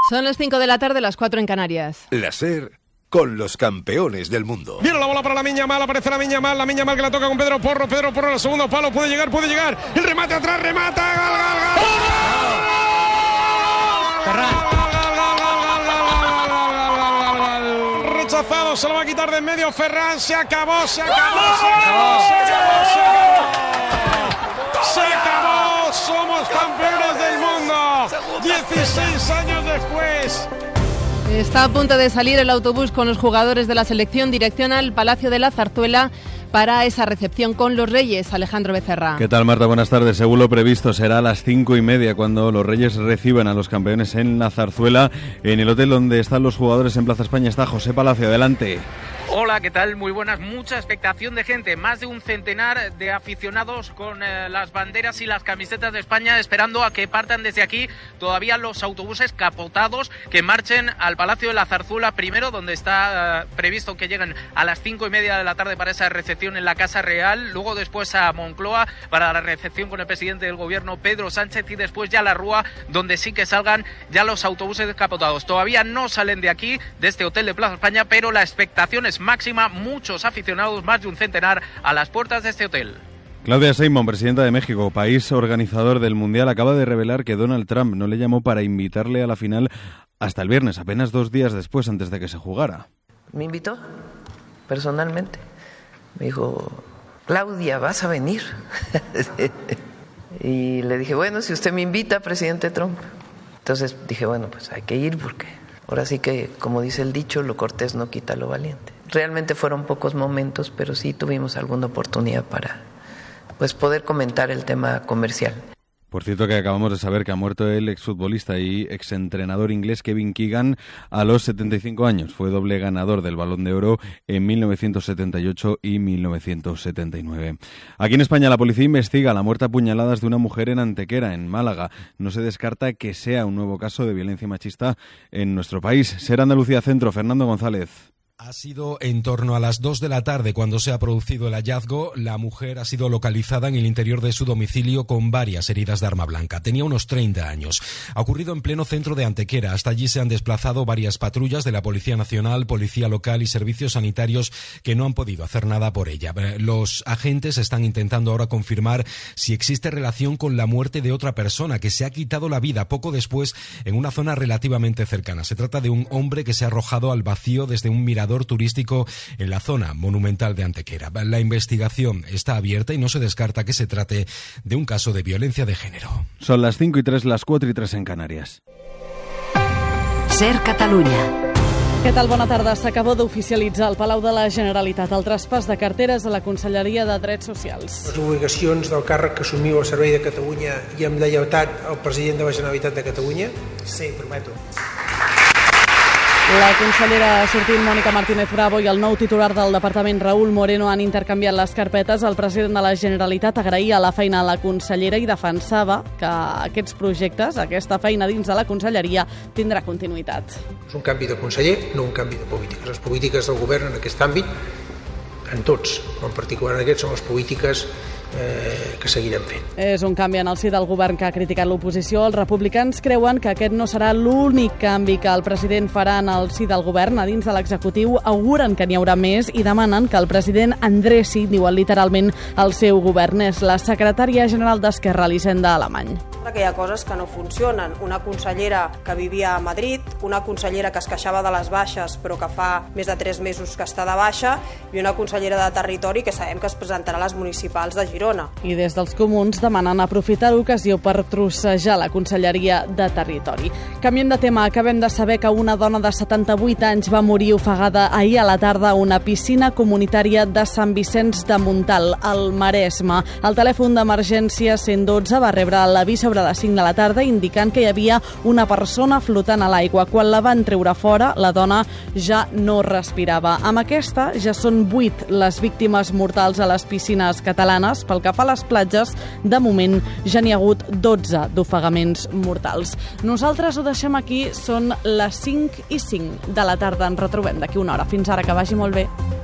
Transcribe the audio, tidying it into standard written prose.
Son las 5 de la tarde, las 4 en Canarias. La SER con los campeones del mundo. Viene la bola para Lamine Yamal, aparece Lamine Yamal que la toca con Pedro Porro en el segundo palo, puede llegar, el remate atrás, remata, gol. Rechazado, se lo va a quitar de en medio Ferran, se acabó. Somos campeones del mundo, 16 años después. Está a punto de salir el autobús con los jugadores de la selección dirección al Palacio de la Zarzuela para esa recepción con los Reyes. Alejandro Becerra. ¿Qué tal, Marta? Buenas tardes. Según lo previsto, será a las 5:30 cuando los Reyes reciban a los campeones en la Zarzuela. En el hotel donde están los jugadores en Plaza España está José Palacio. Adelante. Hola, ¿qué tal? Muy buenas. Mucha expectación de gente. Más de un centenar de aficionados con las banderas y las camisetas de España esperando a que partan desde aquí todavía los autobuses capotados que marchen al Palacio de la Zarzuela primero, donde está previsto que lleguen a las 5:30 de la tarde para esa recepción en la Casa Real, luego después a Moncloa para la recepción con el presidente del gobierno Pedro Sánchez y después ya a la Rúa, donde sí que salgan ya los autobuses descapotados. Todavía no salen de aquí, de este hotel de Plaza España, pero la expectación es máxima, muchos aficionados, más de un centenar, a las puertas de este hotel. Claudia Sheinbaum, presidenta de México, país organizador del Mundial, acaba de revelar que Donald Trump no le llamó para invitarle a la final hasta el viernes, apenas 2 días después, antes de que se jugara. Me invitó personalmente. Me dijo, Claudia, ¿vas a venir? Y le dije, bueno, si usted me invita, presidente Trump. Entonces dije, bueno, pues hay que ir porque ahora sí que, como dice el dicho, lo cortés no quita lo valiente. Realmente fueron pocos momentos, pero sí tuvimos alguna oportunidad para poder comentar el tema comercial. Por cierto, que acabamos de saber que ha muerto el exfutbolista y exentrenador inglés Kevin Keegan a los 75 años. Fue doble ganador del Balón de Oro en 1978 y 1979. Aquí en España la policía investiga la muerte a puñaladas de una mujer en Antequera, en Málaga. No se descarta que sea un nuevo caso de violencia machista en nuestro país. SER Andalucía Centro, Fernando González. Ha sido en torno a las 2 de la tarde cuando se ha producido el hallazgo. La mujer ha sido localizada en el interior de su domicilio con varias heridas de arma blanca. Tenía unos 30 años. Ha ocurrido en pleno centro de Antequera. Hasta allí se han desplazado varias patrullas de la Policía Nacional, Policía Local y servicios sanitarios que no han podido hacer nada por ella. Los agentes están intentando ahora confirmar si existe relación con la muerte de otra persona que se ha quitado la vida poco después en una zona relativamente cercana. Se trata de un hombre que se ha arrojado al vacío desde un mirador turístico en la zona monumental de Antequera. La investigación está abierta y no se descarta que se trate de un caso de violencia de género. Son las 5:03, las 4:03 en Canarias. SER Catalunya. Què tal? Bona tarda. S'acaba d'oficialitzar al Palau de la Generalitat el traspàs de carteres a la Conselleria de Drets Socials. Les obligacions del càrrec que assumiu al servei de Catalunya i amb lleialtat al president de la Generalitat de Catalunya? Sí, prometo. La consellera sortint Mònica Martínez Bravo i el nou titular del departament Raúl Moreno han intercanviat les carpetes. El president de la Generalitat agraïa la feina a la consellera i defensava que aquests projectes, aquesta feina dins de la conselleria, tindrà continuïtat. És un canvi de conseller, no un canvi de polítiques. Les polítiques del govern en aquest àmbit, en tots, en particular en aquests, són les polítiques que seguirem fent. És un canvi en el si del govern que ha criticat l'oposició. Els republicans creuen que aquest no serà l'únic canvi que el president farà en el si del govern. A dins de l'executiu auguren que n'hi haurà més i demanen que el president endreci, diuen literalment, el seu govern. És la secretària general d'Esquerra, Elisenda Alemany. Que hi ha coses que no funcionen. Una consellera que vivia a Madrid, una consellera que es queixava de les baixes però que fa més de 3 mesos que està de baixa i una consellera de Territori que sabem que es presentarà a les municipals de Girona. I des dels comuns demanen aprofitar l'ocasió per trossejar la Conselleria de Territori. Canviem de tema. Acabem de saber que una dona de 78 anys va morir ofegada ahir a la tarda a una piscina comunitària de Sant Vicenç de Montal, al Maresme. El telèfon d'emergència 112 va rebre l'avís sobre les 5 de la tarda indicant que hi havia una persona flotant a l'aigua. Quan la van treure fora, la dona ja no respirava. Amb aquesta ja són 8 les víctimes mortals a les piscines catalanes. Pel que fa a les platges, de moment ja n'hi ha hagut 12 d'ofegaments mortals. Nosaltres ho deixem aquí, són les 5:05 de la tarda. Ens retrobem d'aquí una hora. Fins ara, que vagi molt bé.